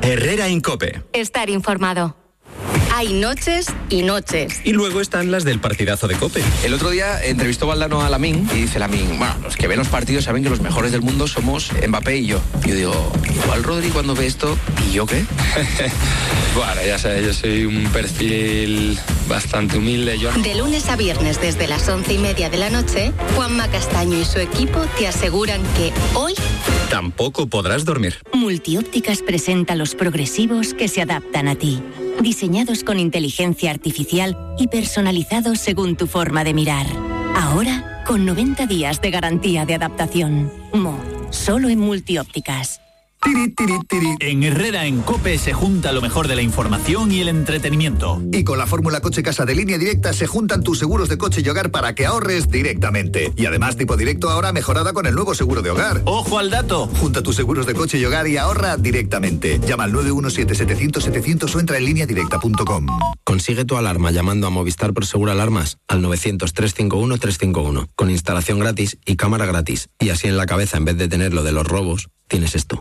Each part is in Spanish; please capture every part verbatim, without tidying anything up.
Herrera en COPE. Estar informado. Hay noches y noches. Y luego están las del partidazo de COPE. El otro día entrevistó Valdano a Lamine y dice Lamine, bueno, los que ven los partidos saben que los mejores del mundo somos Mbappé y yo. Yo digo, igual Rodri cuando ve esto, ¿y yo qué? Bueno, ya sabes, yo soy un perfil bastante humilde. Yo... De lunes a viernes desde las once y media de la noche, Juanma Castaño y su equipo te aseguran que hoy... tampoco podrás dormir. Multiópticas presenta los progresivos que se adaptan a ti. Diseñados con inteligencia artificial y personalizados según tu forma de mirar. Ahora, con noventa días de garantía de adaptación. Mo, solo en Multiópticas. Tiri, tiri, tiri. En Herrera en COPE se junta lo mejor de la información y el entretenimiento. Y con la fórmula Coche Casa de Línea Directa se juntan tus seguros de coche y hogar para que ahorres directamente. Y además tipo directo ahora mejorada con el nuevo seguro de hogar. ¡Ojo al dato! Junta tus seguros de coche y hogar y ahorra directamente. Llama al nueve uno siete, setecientos, setecientos o entra en línea directa punto com. Consigue tu alarma llamando a Movistar Prosegur Alarmas al novecientos, trescientos cincuenta y uno, trescientos cincuenta y uno. Con instalación gratis y cámara gratis. Y así en la cabeza, en vez de tener lo de los robos, tienes esto.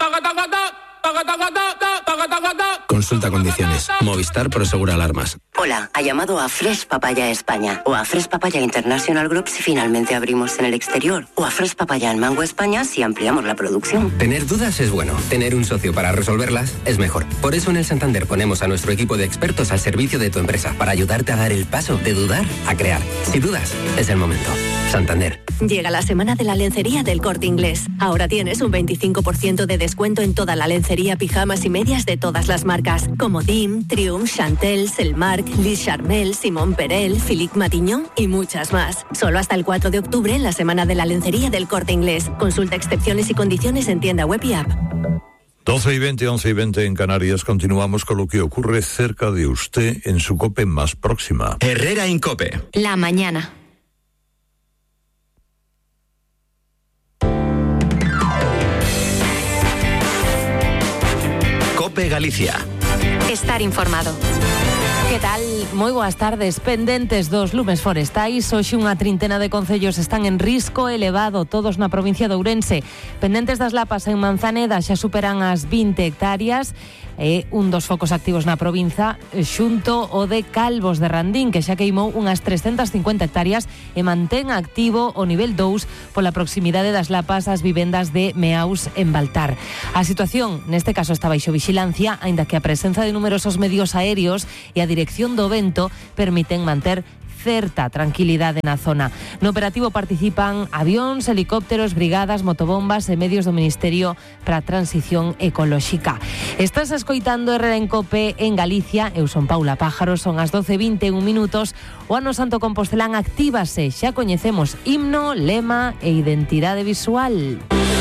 Consulta condiciones. Movistar Prosegur Alarmas. Hola, ha llamado a Fresh Papaya España o a Fresh Papaya International Group si finalmente abrimos en el exterior o a Fresh Papaya Mango España si ampliamos la producción. Tener dudas es bueno, tener un socio para resolverlas es mejor. Por eso en el Santander ponemos a nuestro equipo de expertos al servicio de tu empresa para ayudarte a dar el paso de dudar a crear. Si dudas, es el momento. Santander. Llega la semana de la lencería del Corte Inglés. Ahora tienes un veinticinco por ciento de descuento en toda la lencería, pijamas y medias de todas las marcas, como Dim, Triumph, Chantel, Selmark, Liz Charmel, Simón Perel, Philippe Matignon y muchas más. Solo hasta el cuatro de octubre en la semana de la lencería del Corte Inglés. Consulta excepciones y condiciones en tienda web y app. doce y veinte, once y veinte en Canarias. Continuamos con lo que ocurre cerca de usted en su COPE más próxima. Herrera en COPE. La mañana. COPE Galicia. Estar informado. Que tal? Moi boas tardes. Pendentes dos lumes forestais, hoxe unha trintena de concellos están en risco elevado, todos na provincia de Ourense. Pendentes das lapas en Manzaneda xa superan as vinte hectáreas, é un dos focos activos na provincia, xunto o de Calvos de Randín, que xa queimou unhas trescentas cincuenta hectáreas e mantén activo o nivel dous pola proximidade das lapas ás vivendas de Meaus en Baltar. A situación, neste caso, está baixo vixilancia, aínda que a presenza de numerosos medios aéreos e a dirección do vento permiten manter certa tranquilidade na zona. No operativo participan avións, helicópteros, brigadas, motobombas e medios do Ministerio para a Transición Ecolóxica. Estás escoitando Herrera en COPE en Galicia. Eu son Paula Pájaro, son as doce e vinte e un minutos. O ano santo compostelán actívase. Xa coñecemos himno, lema e identidade visual.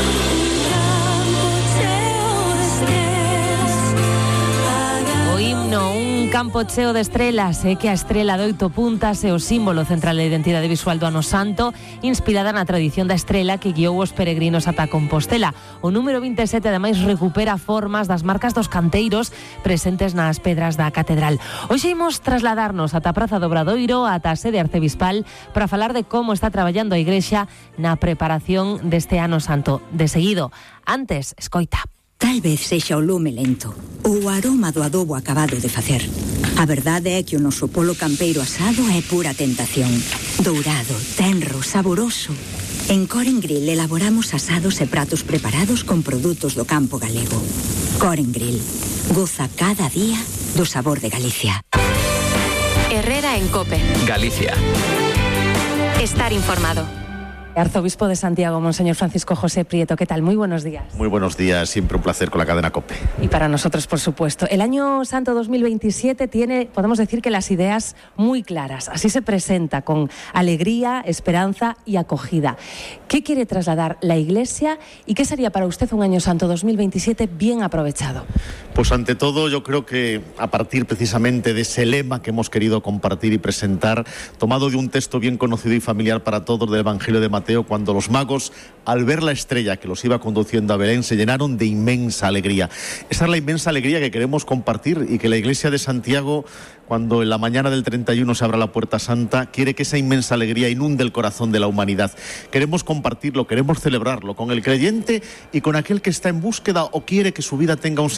O himno, un campo cheo de estrelas, é que a estrela de oito puntas é o símbolo central da identidade visual do ano santo, inspirada na tradición da estrela que guiou os peregrinos ata Compostela. O número vinte e sete ademais recupera formas das marcas dos canteiros presentes nas pedras da catedral. Hoxe imos trasladarnos ata a Praza do Obradoiro, ata a sede arcebispal, para falar de como está traballando a Igrexa na preparación deste ano santo. De seguido, antes, escoita. Tal vez sexa o lume lento ou o aroma do adobo acabado de facer. A verdade é que o noso polo campeiro asado é pura tentación. Dourado, tenro, saboroso. En Coren Grill elaboramos asados e pratos preparados con produtos do campo galego. Coren Grill. Goza cada día do sabor de Galicia. Herrera en COPE. Galicia. Estar informado. Arzobispo de Santiago, Monseñor Francisco José Prieto, ¿qué tal? Muy buenos días. Muy buenos días, siempre un placer con la cadena COPE. Y para nosotros, por supuesto. El año santo dos mil veintisiete tiene, podemos decir que las ideas muy claras. Así se presenta, con alegría, esperanza y acogida. ¿Qué quiere trasladar la Iglesia y qué sería para usted un año santo dos mil veintisiete bien aprovechado? Pues ante todo yo creo que a partir precisamente de ese lema que hemos querido compartir y presentar, tomado de un texto bien conocido y familiar para todos del Evangelio de Mateo, cuando los magos, al ver la estrella que los iba conduciendo a Belén, se llenaron de inmensa alegría. Esa es la inmensa alegría que queremos compartir y que la Iglesia de Santiago, cuando en la mañana del treinta y uno se abra la Puerta Santa, quiere que esa inmensa alegría inunde el corazón de la humanidad. Queremos compartirlo, queremos celebrarlo con el creyente y con aquel que está en búsqueda o quiere que su vida tenga un sentido y un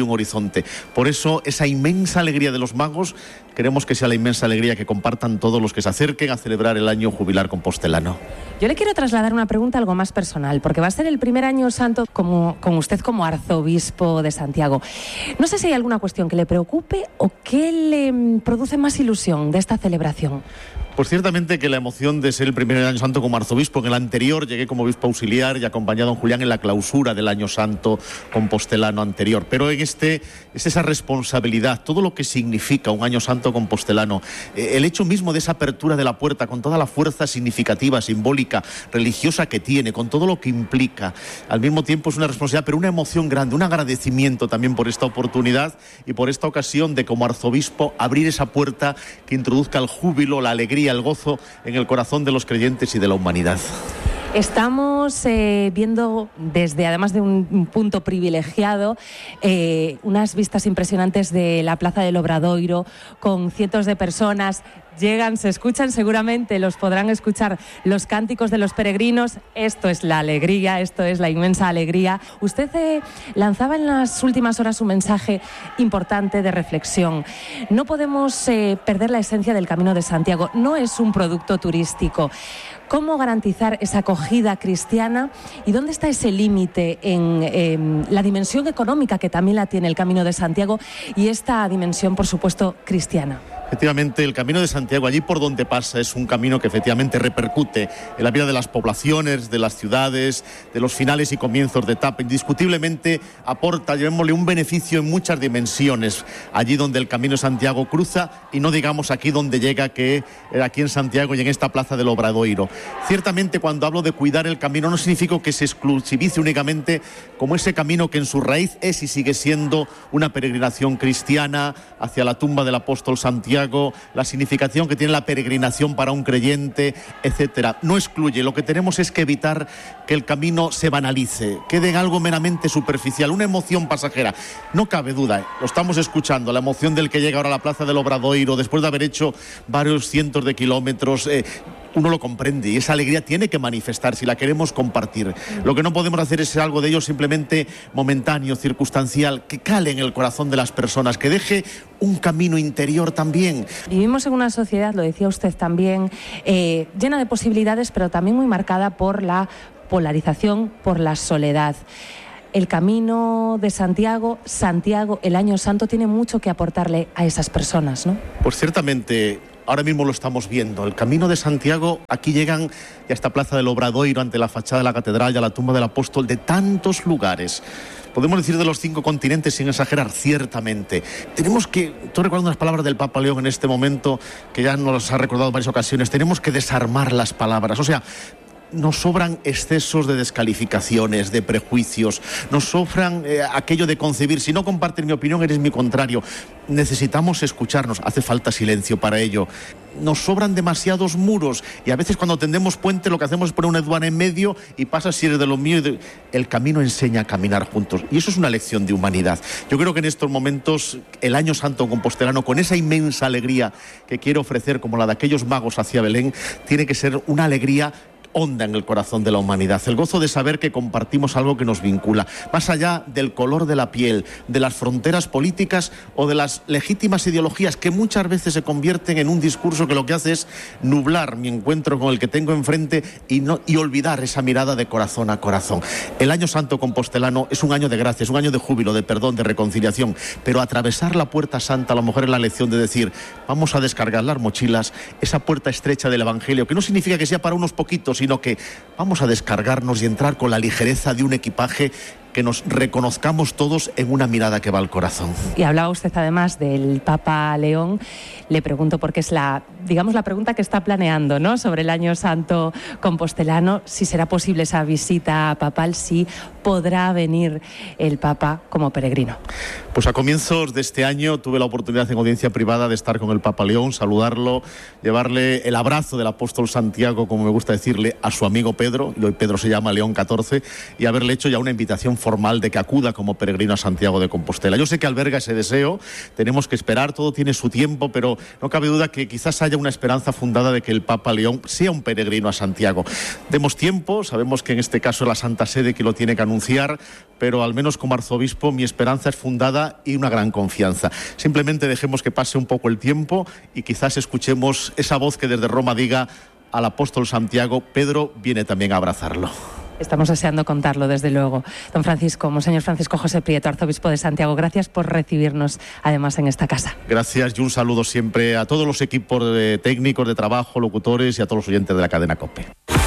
un horizonte. Por eso, esa inmensa alegría de los magos, queremos que sea la inmensa alegría que compartan todos los que se acerquen a celebrar el año jubilar compostelano. Yo le quiero trasladar una pregunta algo más personal, porque va a ser el primer año santo como, con usted como arzobispo de Santiago. No sé si hay alguna cuestión que le preocupe o que le produce más ilusión de esta celebración. Pues ciertamente que la emoción de ser el primer año santo como arzobispo, en el anterior llegué como obispo auxiliar y acompañado a don Julián en la clausura del año santo compostelano anterior, pero en este es esa responsabilidad, todo lo que significa un año santo compostelano, eh, el hecho mismo de esa apertura de la puerta con toda la fuerza significativa, simbólica, religiosa que tiene, con todo lo que implica, al mismo tiempo es una responsabilidad, pero una emoción grande, un agradecimiento también por esta oportunidad y por esta ocasión de como arzobispo abrir esa puerta que introduzca el júbilo, la alegría, el gozo en el corazón de los creyentes y de la humanidad. Estamos eh, viendo desde, además de un punto privilegiado, eh, unas vistas impresionantes de la Plaza del Obradoiro con cientos de personas. Llegan, se escuchan seguramente, los podrán escuchar los cánticos de los peregrinos. Esto es la alegría, esto es la inmensa alegría. Usted eh, lanzaba en las últimas horas un mensaje importante de reflexión. No podemos eh, perder la esencia del Camino de Santiago. No es un producto turístico. ¿Cómo garantizar esa acogida cristiana? ¿Y dónde está ese límite en eh, la dimensión económica que también la tiene el Camino de Santiago y esta dimensión, por supuesto, cristiana? Efectivamente, el Camino de Santiago, allí por donde pasa, es un camino que efectivamente repercute en la vida de las poblaciones, de las ciudades, de los finales y comienzos de etapa. Indiscutiblemente aporta, llamémosle, un beneficio en muchas dimensiones, allí donde el Camino de Santiago cruza y no digamos aquí donde llega, que aquí en Santiago y en esta Plaza del Obradoiro. Ciertamente, cuando hablo de cuidar el camino, no significa que se exclusivice únicamente como ese camino que en su raíz es y sigue siendo una peregrinación cristiana hacia la tumba del apóstol Santiago, la significación que tiene la peregrinación para un creyente, etcétera. No excluye, lo que tenemos es que evitar que el camino se banalice, quede en algo meramente superficial, una emoción pasajera. No cabe duda, ¿eh? Lo estamos escuchando, la emoción del que llega ahora a la Plaza del Obradoiro, después de haber hecho varios cientos de kilómetros, eh, uno lo comprende y esa alegría tiene que manifestar si la queremos compartir. Lo que no podemos hacer es algo de ello simplemente momentáneo, circunstancial, que cale en el corazón de las personas, que deje un camino interior también. Vivimos en una sociedad, lo decía usted también, eh, llena de posibilidades, pero también muy marcada por la polarización, por la soledad. El Camino de Santiago, Santiago, el Año Santo, tiene mucho que aportarle a esas personas, ¿no? Pues ciertamente, ahora mismo lo estamos viendo. El Camino de Santiago, aquí llegan a esta Plaza del Obradoiro, ante la fachada de la catedral y a la tumba del apóstol, de tantos lugares. Podemos decir de los cinco continentes sin exagerar, ciertamente. Tenemos que, estoy recordando unas palabras del Papa León en este momento, que ya nos ha recordado en varias ocasiones, tenemos que desarmar las palabras. O sea, nos sobran excesos de descalificaciones, de prejuicios, nos sobran eh, aquello de concebir, si no compartes mi opinión eres mi contrario. Necesitamos escucharnos, hace falta silencio para ello. Nos sobran demasiados muros y a veces cuando tendemos puente lo que hacemos es poner una aduana en medio y pasa si eres de lo mío. Y de... El camino enseña a caminar juntos y eso es una lección de humanidad. Yo creo que en estos momentos el Año Santo compostelano, con esa inmensa alegría que quiere ofrecer como la de aquellos magos hacia Belén, tiene que ser una alegría honda en el corazón de la humanidad, el gozo de saber que compartimos algo que nos vincula, más allá del color de la piel, de las fronteras políticas o de las legítimas ideologías que muchas veces se convierten en un discurso que lo que hace es nublar mi encuentro con el que tengo enfrente y, no, y olvidar esa mirada de corazón a corazón. El Año Santo compostelano es un año de gracia, es un año de júbilo, de perdón, de reconciliación, pero atravesar la puerta santa a lo mejor es la lección de decir, vamos a descargar las mochilas, esa puerta estrecha del Evangelio, que no significa que sea para unos poquitos, sino que vamos a descargarnos y entrar con la ligereza de un equipaje que nos reconozcamos todos en una mirada que va al corazón. Y hablaba usted además del Papa León. Le pregunto porque es la, digamos, la pregunta que está planeando, ¿no?, sobre el Año Santo compostelano, si será posible esa visita papal, si podrá venir el Papa como peregrino. Pues a comienzos de este año tuve la oportunidad en audiencia privada de estar con el Papa León, saludarlo, llevarle el abrazo del apóstol Santiago, como me gusta decirle, a su amigo Pedro, y hoy Pedro se llama León catorce, y haberle hecho ya una invitación formal de que acuda como peregrino a Santiago de Compostela. Yo sé que alberga ese deseo, tenemos que esperar, todo tiene su tiempo, pero no cabe duda que quizás haya una esperanza fundada de que el Papa León sea un peregrino a Santiago. Demos tiempo, sabemos que en este caso es la Santa Sede que lo tiene que anunciar, pero al menos como arzobispo mi esperanza es fundada y una gran confianza. Simplemente dejemos que pase un poco el tiempo y quizás escuchemos esa voz que desde Roma diga al apóstol Santiago: Pedro viene también a abrazarlo. Estamos deseando contarlo, desde luego. Don Francisco, Monseñor Francisco José Prieto, arzobispo de Santiago, gracias por recibirnos además en esta casa. Gracias y un saludo siempre a todos los equipos de técnicos de trabajo, locutores y a todos los oyentes de la cadena COPE.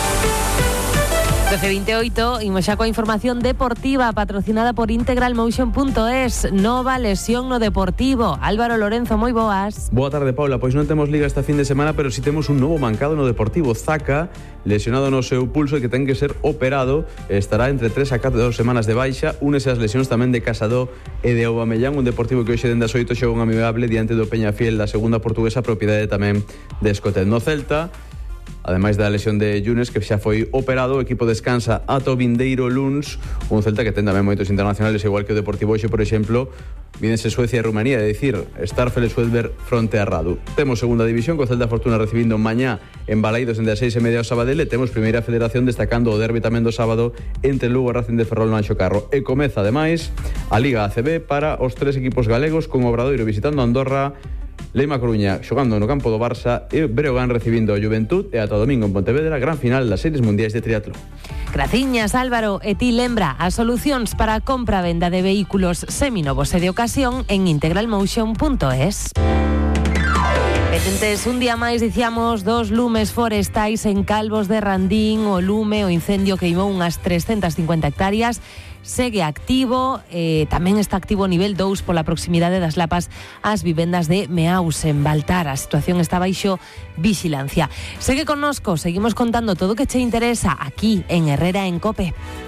doce veintiocho, imos xa coa información deportiva patrocinada por integral motion punto es. Nova lesión no Deportivo. Álvaro Lorenzo, moi boas. Boa tarde, Paula. Pois non temos liga esta fin de semana, pero si temos un novo mancado no Deportivo. Zaka, lesionado no seu pulso e que ten que ser operado, estará entre tres a catro semanas de baixa. Únese as lesións tamén de Casado e de Aubameyang, un Deportivo que hoxe dende as oito xoga un amigable diante do Peñafiel, da segunda portuguesa, propiedade tamén de Escotet. No Celta, ademais da lesión de Yunes, que xa foi operado, o equipo descansa ata o vindeiro luns. Un Celta que ten tamén moitos internacionales, igual que o Deportivo hoxe, por exemplo, vídense Suecia e Rumanía, é dicir, Starfel e Suedberg fronte a Radu. Temos segunda división, co Celta Fortuna recibindo mañá en Baleidos entre as seis e media ao Sabadell, e temos primeira federación destacando o derbi tamén do sábado entre Lugo e Racing de Ferrol no Anxo Carro. E comeza, ademais, a Liga A C B para os tres equipos galegos, con Obradoiro visitando Andorra, Leima Coruña xogando no campo do Barça e Breogán recibindo a Juventud, e ata o domingo en Pontevedra, gran final das series mundiais de triatlón. Graciñas, Álvaro. E ti lembra as solucións para a compra-venda de vehículos seminovos e de ocasión en integral motion punto es. Petentes un día máis, dicíamos, dos lumes forestais en Calvos de Randín. O lume, o incendio, queimou unhas trescentas cincuenta hectáreas. Segue activo, eh, tamén está activo nivel dous pola proximidade das lapas ás vivendas de Meaus en Baltar. A situación está baixo vixilancia. Segue connosco, seguimos contando todo o que che interesa aquí en Herrera en COPE.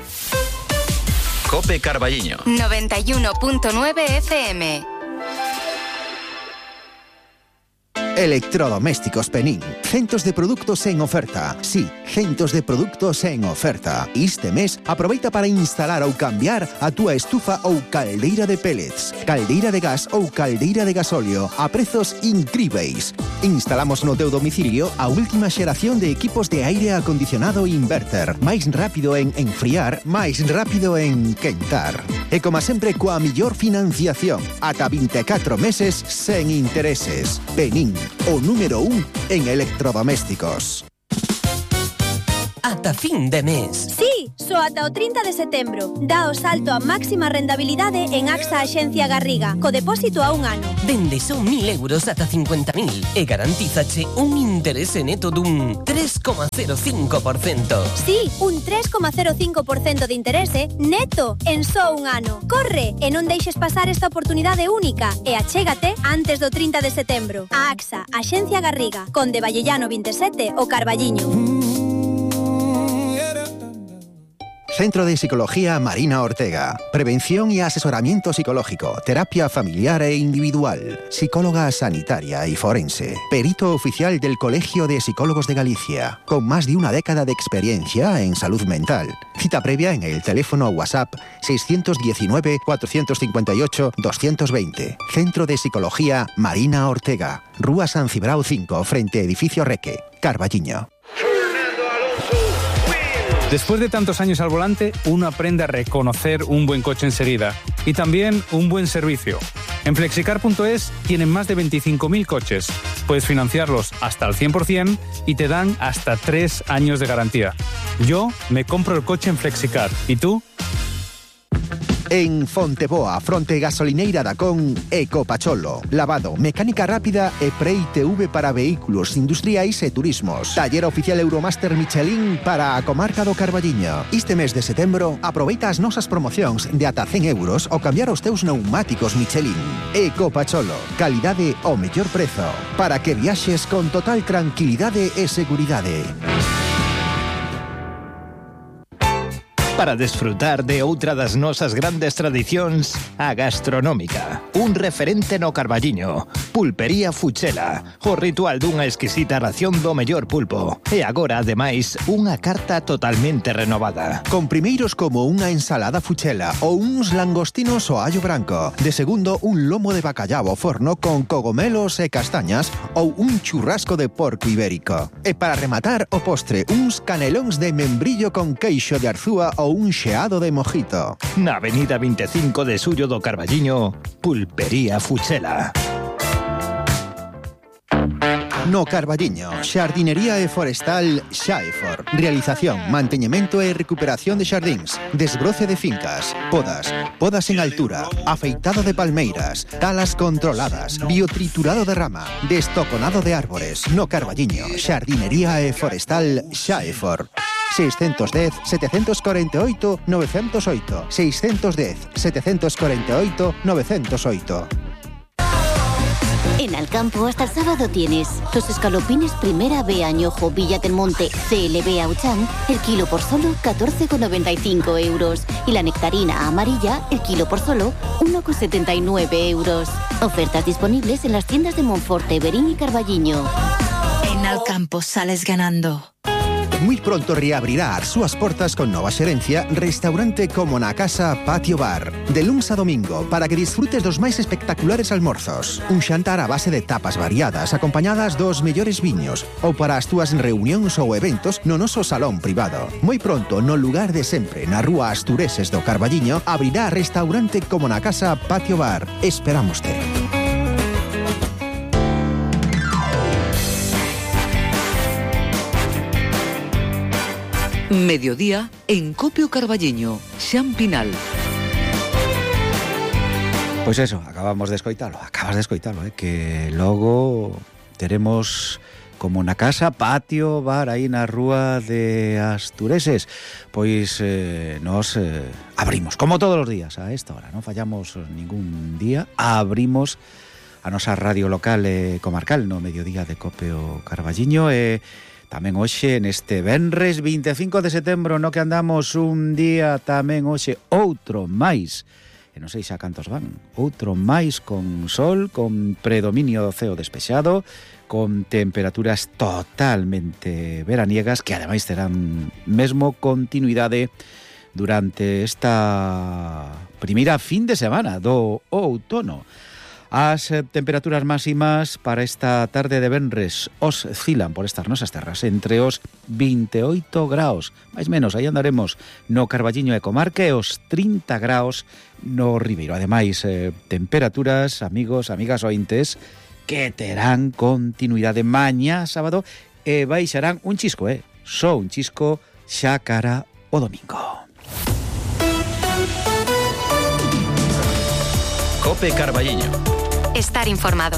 COPE Carballiño noventa y uno punto nueve F M. Electrodomésticos Penín. Centos de produtos en oferta. Sí, centos de produtos en oferta. Este mes, aproveita para instalar ou cambiar a túa estufa ou caldeira de pellets, caldeira de gas ou caldeira de gasóleo a prezos incríveis. Instalamos no teu domicilio a última xeración de equipos de aire acondicionado inverter. Máis rápido en enfriar, máis rápido en quentar. E como sempre, coa millor financiación, ata vinte e catro meses sen intereses. Penín, o número un en electrodomésticos. Ata fin de mes. Sí, só ata o trinta de setembro. Dá o salto a máxima rentabilidade en AXA Axencia Garriga, co depósito a un ano. Dende son mil euros ata cincuenta mil e garantízache un interese neto dun tres coma cero cinco por cento. Sí, un tres coma cero cinco por cento de interese neto en só un ano. Corre e non deixes pasar esta oportunidade única e achégate antes do trinta de setembro. A AXA Axencia Garriga, Conde Vallellano vinte e sete, o Carballiño. Centro de Psicología Marina Ortega. Prevención y asesoramiento psicológico, terapia familiar e individual, psicóloga sanitaria y forense, perito oficial del Colegio de Psicólogos de Galicia, con más de una década de experiencia en salud mental. Cita previa en el teléfono WhatsApp seis uno nueve, cuatro cinco ocho, dos dos cero. Centro de Psicología Marina Ortega. Rúa San Cibrao cinco, frente Edificio Reque, Carballiño. Después de tantos años al volante, uno aprende a reconocer un buen coche enseguida y también un buen servicio. En flexicar punto es tienen más de veinticinco mil coches. Puedes financiarlos hasta al cien por ciento y te dan hasta tres años de garantía. Yo me compro el coche en Flexicar. ¿Y tú? En Fonteboa, fronte gasolineira da Con, Ecopacholo. Lavado, mecánica rápida e Pre-I T V para vehículos industriais e turismos. Taller oficial Euromaster Michelin para a comarca do Carballiño. Este mes de setembro, aproveita as nosas promocións de ata cen euros ao cambiar os teus pneumáticos Michelin. Ecopacholo, calidade ao mellor prezo, para que viaxes con total tranquilidade e seguridade. Para desfrutar de outra das nosas grandes tradicións, a gastronómica, un referente no Carballiño. Pulpería Fuchela, o ritual dunha exquisita ración do mellor pulpo. E agora, ademais, unha carta totalmente renovada. Con primeiros como unha ensalada fuchela ou uns langostinos ao allo branco. De segundo, un lomo de bacallao ao forno con cogomelos e castañas ou un churrasco de porco ibérico. E para rematar o postre, uns canelóns de membrillo con queixo de arzúa ou un xeado de mojito. Na avenida veinticinco de Suyo do Carballiño, Pulpería Fuchela. No Carballiño, xardinería e forestal Xaefor. Realización, manteñemento e recuperación de xardíns, desbroce de fincas, podas, podas en altura, afeitado de palmeiras, talas controladas, biotriturado de rama, destoconado de árbores. No Carballiño, xardinería e forestal Xaefor. seiscentos dez, setecientos cuarenta y ocho, novecientos ocho. seiscentos dez, setecientos cuarenta y ocho, novecientos ocho. En Alcampo hasta el sábado tienes los escalopines primera B Añojo Villa del Monte C L B Auchan, el kilo por solo catorce con noventa y cinco euros y la nectarina amarilla, el kilo por solo uno con setenta y nueve euros. Ofertas disponibles en las tiendas de Monforte, Berín y Carballiño. En Alcampo sales ganando. Muy pronto reabrirá as súas portas con nova xerencia Restaurante Como na Casa Patio Bar. De luns a domingo, para que disfrutes dos máis espectaculares almorzos. Un xantar a base de tapas variadas, acompañadas dos mellores viños, ou para as túas reunións ou eventos no noso salón privado. Moi pronto, no lugar de sempre, na rúa Astureses do Carballiño, abrirá Restaurante Como na Casa Patio Bar. Esperámoste. Mediodía en Copio Carballiño, Xan Pinal. Pois eso, acabamos de escoitalo, acabas de escoitalo, eh, que logo teremos como na casa, patio, bar aí na rúa de Astureses. Pois eh, nos eh, abrimos, como todos os días a esta hora, non fallamos ningún día, abrimos a nosa radio local e eh, comarcal no Mediodía de Copio Carballiño e eh, tamén hoxe neste venres veinticinco de setembro no que andamos un día tamén hoxe outro máis e non sei xa cantos van outro máis con sol, con predominio do ceo despexado, con temperaturas totalmente veraniegas que ademais terán mesmo continuidade durante esta primeira fin de semana do outono. As temperaturas máximas para esta tarde de venres oscilan por estas nosas terras entre os veintiocho graus, máis menos, aí andaremos no Carballiño e comarca e os trinta graus no Ribeiro. Ademais, eh, temperaturas, amigos, amigas ointes, que terán continuidade mañá sábado e baixarán un chisco, eh? Só un chisco xa cara o domingo. Cope Carballiño. Estar informado.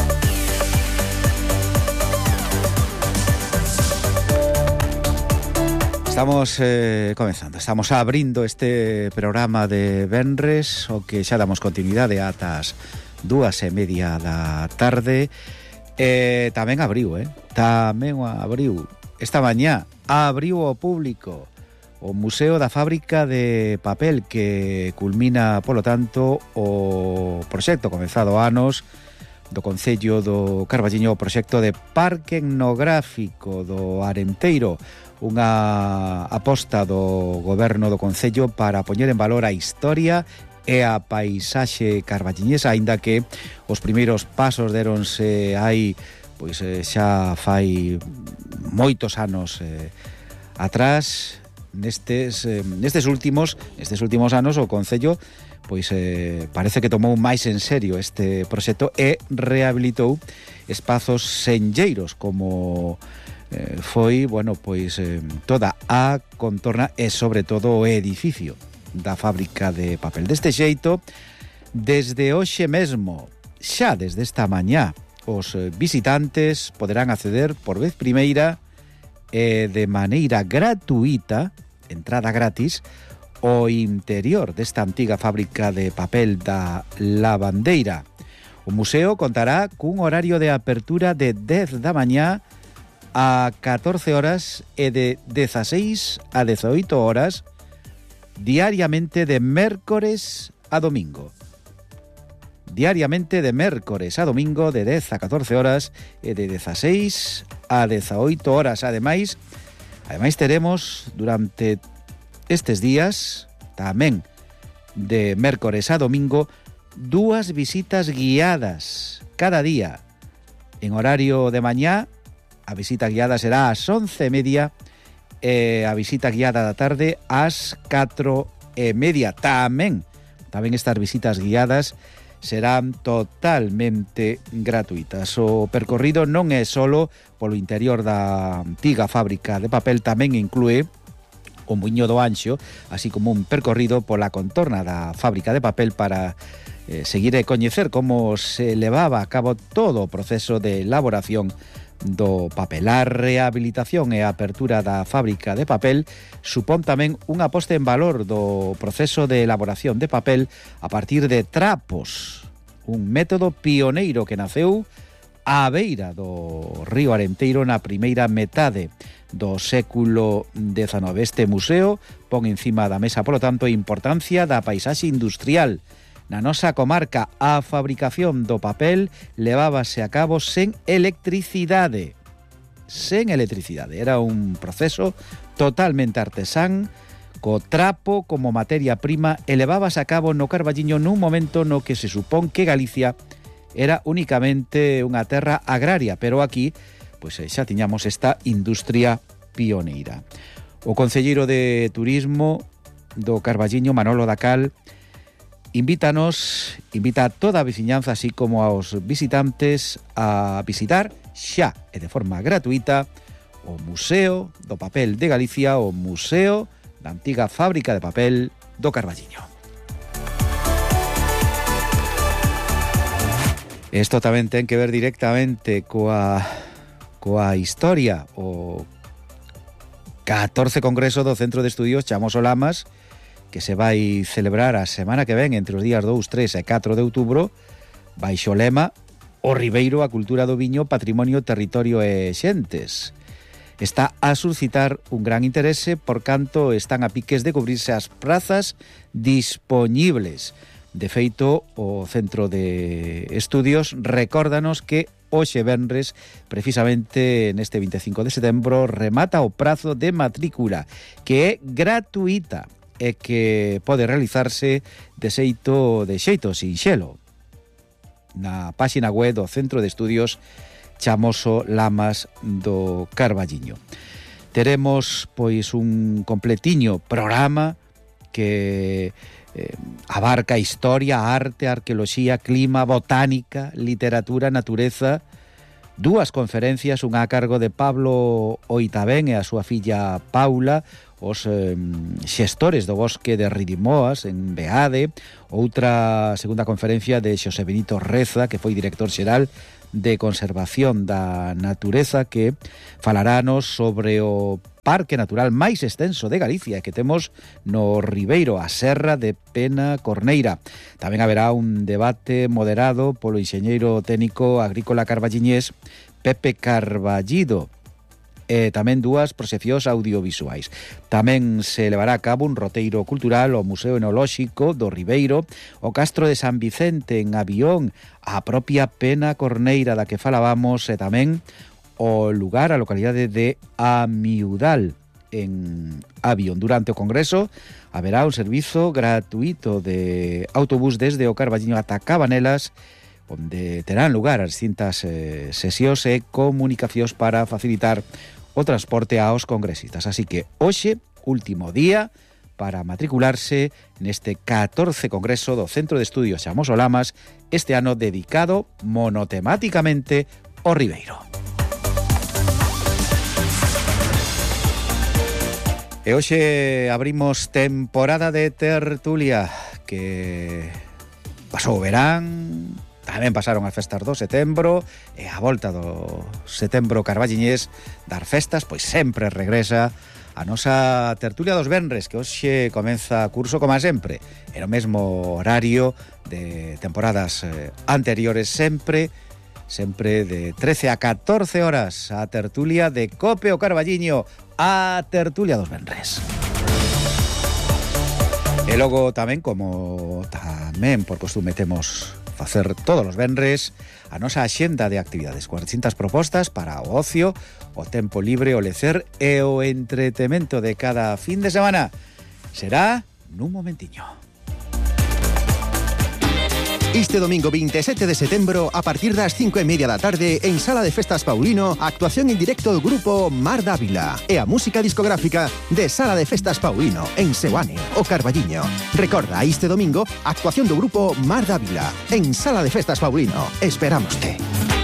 Estamos eh, comenzando, estamos abrindo este programa de venres, o que xa damos continuidade ata as dúas e media da tarde. E tamén abriu, eh? Tamén abriu. Esta mañá abriu ao público o Museo da Fábrica de Papel, que culmina, polo tanto, o proxecto comezado anos do Concello do Carballiño, o proxecto de Parque Etnográfico do Arenteiro, unha aposta do goberno do Concello para poñer en valor a historia e a paisaxe carballiñesa, aínda que os primeiros pasos deronse hai pois xa fai moitos anos eh, atrás. Nestes, eh, nestes últimos nestes últimos anos o Concello pois eh, parece que tomou máis en serio este proxecto e rehabilitou espazos senlleiros como eh, foi, bueno, pois eh, toda a contorna e sobre todo o edificio da fábrica de papel. Deste xeito, desde hoxe mesmo, xa desde esta mañá, os visitantes poderán acceder por vez primeira e de maneira gratuita, entrada gratis, o interior desta antiga fábrica de papel da Lavandeira. O museo contará cun horario de apertura de dez da mañá a catorce horas e de dezaseis a dezoito horas diariamente de mércores a domingo. diariamente de mércores a domingo de dez a catorce horas e de dieciséis a dieciocho horas. Ademais, ademais teremos durante estes días, tamén de mércores a domingo, dúas visitas guiadas cada día. En horario de mañá, a visita guiada será ás once e media e a visita guiada da tarde ás catro e media. Tamén, tamén estas visitas guiadas serán totalmente gratuitas. O percorrido non é solo polo interior da antiga fábrica de papel, tamén inclúe o Muiño do Anxo, así como un percorrido pola contorna da fábrica de papel para eh, seguir e coñecer como se levaba a cabo todo o proceso de elaboración do papel. A rehabilitación e a apertura da fábrica de papel supón tamén unha posta en valor do proceso de elaboración de papel a partir de trapos, un método pioneiro que naceu á beira do río Arenteiro na primeira metade do século dezenove. Este museo pon encima da mesa, polo tanto, a importancia da paisaxe industrial. Na nosa comarca, a fabricación do papel levábase a cabo sen electricidade. Sen electricidade. Era un proceso totalmente artesán, co trapo como materia prima, e levábase a cabo no Carballiño nun momento no que se supón que Galicia era únicamente unha terra agraria, pero aquí pois xa tiñamos esta industria pioneira. O concelleiro de Turismo do Carballiño, Manolo Dacal, invítanos, invita a toda a veciñanza, así como aos visitantes, a visitar xa e de forma gratuita o Museo do Papel de Galicia, o Museo da antiga fábrica de papel do Carballiño. Isto tamén ten que ver directamente coa coa historia, o catorce Congreso do Centro de Estudios Chamos o Lamas, que se vai celebrar a semana que ven entre os días dous, tres e catro de outubro, baixo o lema O Ribeiro, a cultura do viño, patrimonio, territorio e xentes. Está a suscitar un gran interese por canto están a piques de cubrirse as prazas dispoñibles. De feito, o Centro de Estudios recórdanos que hoxe venres, precisamente neste veinticinco de setembro, remata o prazo de matrícula, que é gratuita e que pode realizarse de xeito, de xeito sinxelo na páxina web do Centro de Estudios Chamoso Lamas do Carballiño. Teremos pois un completiño programa que eh, abarca historia, arte, arqueoloxía, clima, botánica, literatura, natureza, dúas conferencias, unha a cargo de Pablo Oitabén e a súa filla Paula, os eh, xestores do bosque de Ridimoas en Beade, outra segunda conferencia de Xosé Benito Reza, que foi director xeral de Conservación da Natureza, que falaranos sobre o parque natural máis extenso de Galicia que temos no Ribeiro, a Serra de Pena Corneira. Tamén haberá un debate moderado polo enxeñeiro técnico agrícola carballiñés Pepe Carballido, e tamén dúas proxeccións audiovisuais. Tamén se levará a cabo un roteiro cultural ao Museo Enolóxico do Ribeiro, o Castro de San Vicente en Avión, a propia Pena Corneira da que falábamos, e tamén o lugar, a localidade de Amiudal en Avión. Durante o Congreso haberá un servizo gratuito de autobús desde o Carballiño ata Cabanelas, onde terán lugar as distintas eh, sesións e comunicacións para facilitar o transporte aos congresistas. Así que hoxe, último día para matricularse neste catorce Congreso do Centro de Estudios Chamos o Lamas, este ano dedicado monotemáticamente ao Ribeiro. E hoxe abrimos temporada de tertulia, que pasou o verán, tamén pasaron as festas do setembro, e a volta do setembro carballiñés dar festas, pois sempre regresa a nosa tertulia dos venres, que hoxe comeza curso como sempre, en o mesmo horario de temporadas eh, anteriores, sempre sempre de trece a catorce horas, a tertulia de Cope o Carballiño, a tertulia dos venres. E logo tamén, como tamén por costume temos facer todos os venres a nosa axenda de actividades, cuatrocentas propostas para o ocio, o tempo libre, o lecer e o entretemento de cada fin de semana. Será nun momentiño. Este domingo veintisiete de setembro, a partir das cinco e media da tarde, en Sala de Festas Paulino, actuación en directo do grupo Mar Dávila e a música discográfica de Sala de Festas Paulino, en Seoane, o Carballiño. Recorda, este domingo, actuación do grupo Mar Dávila, en Sala de Festas Paulino. Esperámoste.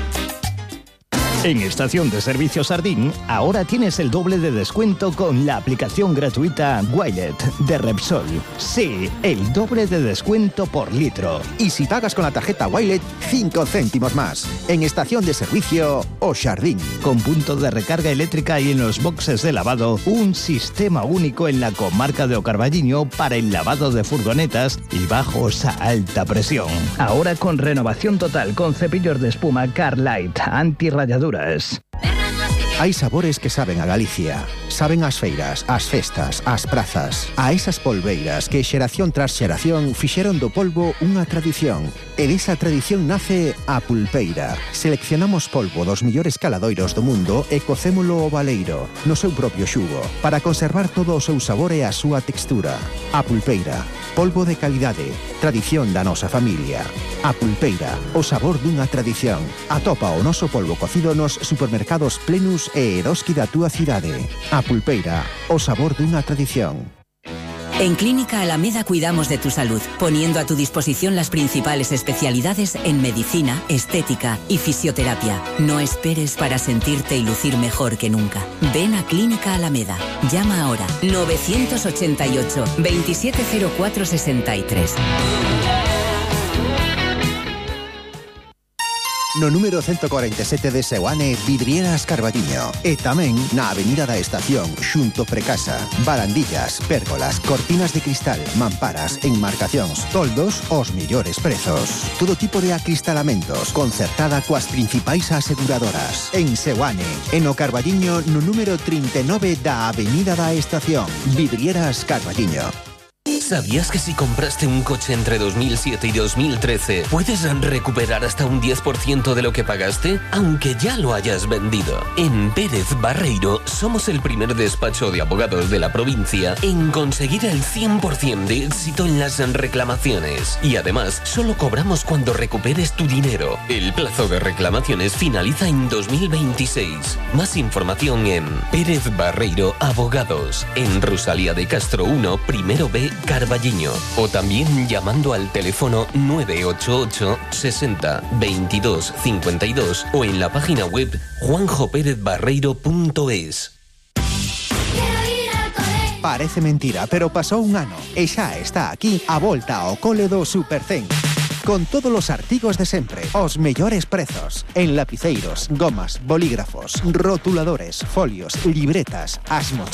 En Estación de Servicio Sardín, ahora tienes el doble de descuento con la aplicación gratuita Wilet de Repsol. Sí, el doble de descuento por litro. Y si pagas con la tarjeta Wilet, cinco céntimos más. En Estación de Servicio O Jardín. Con punto de recarga eléctrica y en los boxes de lavado, un sistema único en la comarca de O Carballiño para el lavado de furgonetas y bajos a alta presión. Ahora con renovación total con cepillos de espuma Carlight antirrayaduras. Hai sabores que saben a Galicia. Saben as feiras, as festas, as prazas. A esas polveiras que xeración tras xeración fixeron do polvo unha tradición. E desa tradición nace a pulpeira. Seleccionamos polvo dos millores caladoiros do mundo e cocémolo ao baleiro, no seu propio xugo, para conservar todo o seu sabor e a súa textura. A pulpeira, polvo de calidade, tradición da nosa familia. A pulpeira, o sabor dunha tradición. Atopa o noso polvo cocido nos supermercados Plenus e Eroski da túa cidade. A pulpeira, o sabor dunha tradición. En Clínica Alameda cuidamos de tu salud, poniendo a tu disposición las principales especialidades en medicina, estética y fisioterapia. No esperes para sentirte y lucir mejor que nunca. Ven a Clínica Alameda. Llama ahora novecientos ochenta y ocho, veintisiete cero cuatro sesenta y tres. No número ciento cuarenta y siete de Seoane, Vidrieras Carballiño. E tamén na Avenida da Estación, xunto Precasa. Barandillas, pérgolas, cortinas de cristal, mamparas, enmarcacións, toldos, os millores prezos. Todo tipo de acristalamentos, concertada coas principais aseguradoras. En Seoane, en o Carballiño, no número treinta y nueve da Avenida da Estación. Vidrieras Carballiño. ¿Sabías que si compraste un coche entre dos mil siete y dos mil trece puedes recuperar hasta un diez por ciento de lo que pagaste, aunque ya lo hayas vendido? En Pérez Barreiro somos el primer despacho de abogados de la provincia en conseguir el cien por ciento de éxito en las reclamaciones. Y además, solo cobramos cuando recuperes tu dinero. El plazo de reclamaciones finaliza en dos mil veintiséis. Más información en Pérez Barreiro Abogados, en Rosalía de Castro uno, primero B, Carballiño, o también llamando al teléfono nueve ocho ocho sesenta veintidós cincuenta y dos o en la página web juanjo pérez barreiro punto es. Parece mentira, pero pasou un ano e xa está aquí a volta ao cole do Supercen. Con todos los artigos de sempre, os mellores prezos, en lapiceiros, gomas, bolígrafos, rotuladores, folios, libretas, as mochilas.